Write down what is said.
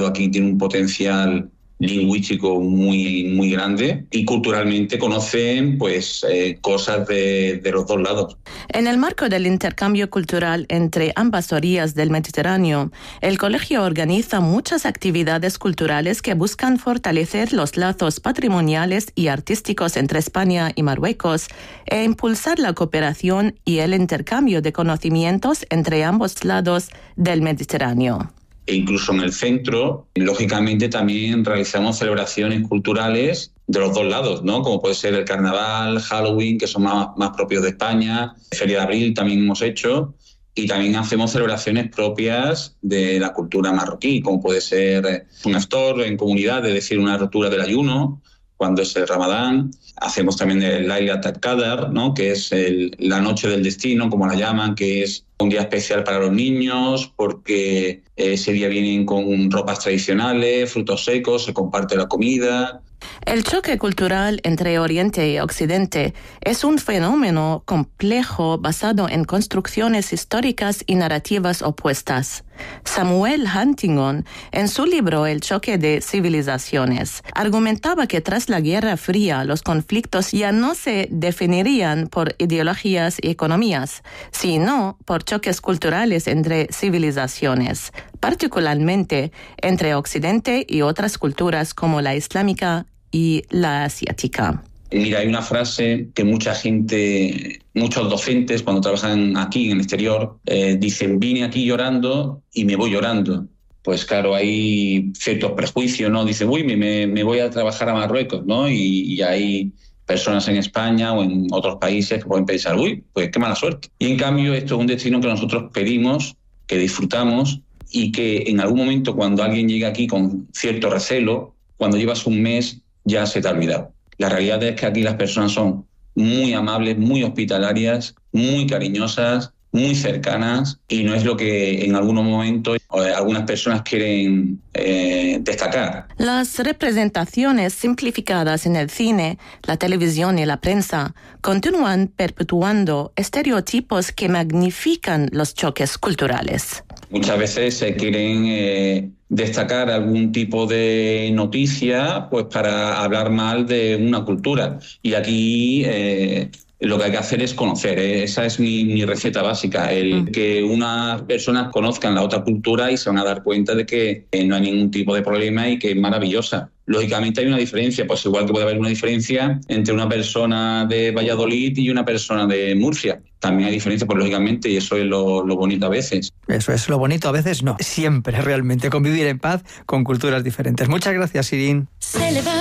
lado aquí tiene un potencial lingüístico muy grande y culturalmente conocen pues cosas de los dos lados. En el marco del intercambio cultural entre ambas orillas del Mediterráneo, el colegio organiza muchas actividades culturales que buscan fortalecer los lazos patrimoniales y artísticos entre España y Marruecos e impulsar la cooperación y el intercambio de conocimientos entre ambos lados del Mediterráneo. E incluso en el centro, lógicamente también realizamos celebraciones culturales de los dos lados, ¿no? Como puede ser el carnaval, Halloween, que son más propios de España, Feria de Abril también hemos hecho, y también hacemos celebraciones propias de la cultura marroquí, como puede ser un iftar en comunidad, es decir, una ruptura del ayuno, cuando es el Ramadán. Hacemos también el Laylat al-Qadr, ¿no? Que es la noche del destino, como la llaman, que es un día especial para los niños porque ese día vienen con ropas tradicionales, frutos secos, se comparte la comida. El choque cultural entre Oriente y Occidente es un fenómeno complejo basado en construcciones históricas y narrativas opuestas. Samuel Huntington, en su libro El choque de civilizaciones, argumentaba que tras la Guerra Fría los conflictos ya no se definirían por ideologías y economías, sino por choques culturales entre civilizaciones, particularmente entre Occidente y otras culturas como la islámica y la asiática. Mira, hay una frase que muchos docentes cuando trabajan aquí en el exterior dicen: vine aquí llorando y me voy llorando. Pues claro, hay ciertos prejuicios, ¿no? Dicen, uy, me voy a trabajar a Marruecos, ¿no? Y hay personas en España o en otros países que pueden pensar, uy, pues qué mala suerte. Y en cambio esto es un destino que nosotros pedimos, que disfrutamos y que en algún momento cuando alguien llega aquí con cierto recelo, cuando llevas un mes ya se te ha olvidado. La realidad es que aquí las personas son muy amables, muy hospitalarias, muy cariñosas, muy cercanas y no es lo que en algunos momentos algunas personas quieren destacar. Las representaciones simplificadas en el cine, la televisión y la prensa continúan perpetuando estereotipos que magnifican los choques culturales. Muchas veces se quieren destacar algún tipo de noticia pues para hablar mal de una cultura. Y aquí lo que hay que hacer es conocer. Esa es mi receta básica, que unas personas conozcan la otra cultura y se van a dar cuenta de que no hay ningún tipo de problema y que es maravillosa. Lógicamente hay una diferencia, pues igual que puede haber una diferencia entre una persona de Valladolid y una persona de Murcia. También hay diferencia, pues lógicamente, y eso es lo bonito a veces. Eso es lo bonito a veces, no. Siempre realmente convivir en paz con culturas diferentes. Muchas gracias, Irín.